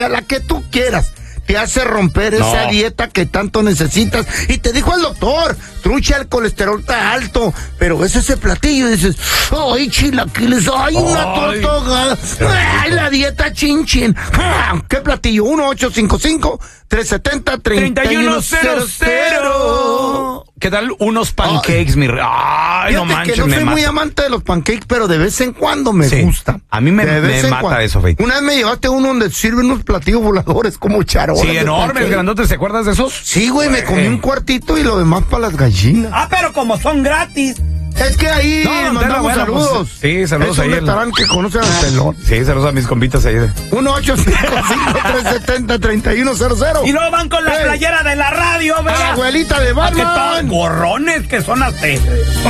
la que tú quieras. Te hace romper esa dieta que tanto necesitas. Y te dijo el doctor, trucha, el colesterol está alto. Pero ves ese platillo y dices, ay, chilaquiles, ay, una tortuga, ay, la dieta chin chin. ¿Qué platillo? 1-855-370-3100. ¿Qué tal unos pancakes, mi rey? Ay, no manches, que no soy muy amante de los pancakes, pero de vez en cuando me gusta. A mí me mata eso, Fey. Una vez me llevaste uno donde sirven unos platillos voladores como charolas. Sí, enormes, grandotes, ¿te acuerdas de esos? Sí, güey, me comí un cuartito y lo demás para las gallinas. Pero como son gratis. Es que ahí mandamos saludos. Sí, saludos ahí. Estarán que conocen al pelón. Sí, saludos a mis compitas ahí. 1-855-370-3100. Y luego van con la playera de la radio, a la abuelita de Batman. Batman. Gorrones que son así.